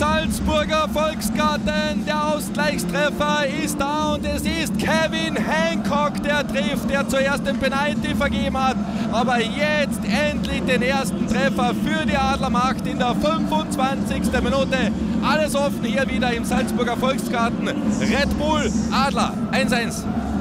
Salzburger Volksgarten. Der Ausgleichstreffer ist da und es ist Kevin Hancock, der trifft, der zuerst den Penalty vergeben hat, aber jetzt endlich den ersten Treffer für die Adler macht in der 25. Minute. Alles offen hier wieder im Salzburger Volksgarten. Red Bull Adler 1-1.